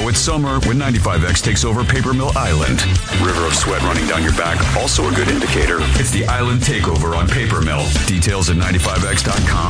Now it's summer when 95X takes over Paper Mill Island. River of sweat running down your back, also a good indicator. It's the Island Takeover on Paper Mill. Details at 95X.com.